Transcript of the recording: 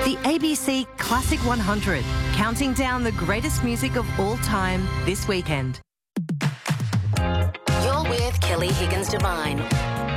The ABC Classic 100, counting down the greatest music of all time this weekend. You're with Kelly Higgins Devine.